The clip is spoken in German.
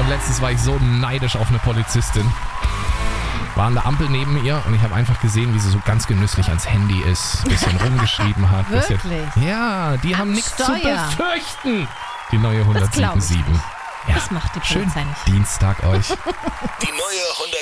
letztens war ich so neidisch auf eine Polizistin. War an der Ampel neben ihr und ich habe einfach gesehen, wie sie so ganz genüsslich ans Handy ist, ein bisschen rumgeschrieben hat. Wirklich? Ja, die haben nichts zu Steuer. befürchten. Die neue Das glaub ich 177. nicht. Ja, Das macht die schön Polizei nicht. Dienstag euch. Die neue